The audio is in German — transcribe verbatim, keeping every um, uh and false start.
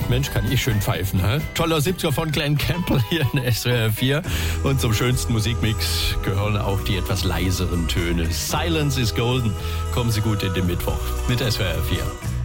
Mensch, kann ich schön pfeifen. Hä? Toller siebziger von Glenn Campbell hier in S W R vier. Und zum schönsten Musikmix gehören auch die etwas leiseren Töne. Silence is golden. Kommen Sie gut in den Mittwoch mit S W R vier.